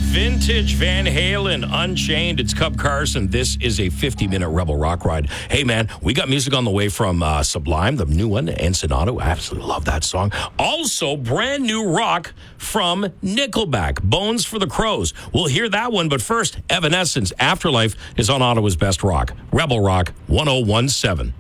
Vintage Van Halen, Unchained. It's Cub Carson. This is a 50-minute Rebel Rock ride. Hey, man, we got music on the way from Sublime, the new one, Ensenado. I absolutely love that song. Also, brand new rock from Nickelback, Bones for the Crows. We'll hear that one, but first, Evanescence, Afterlife is on Ottawa's Best Rock. Rebel Rock 1017.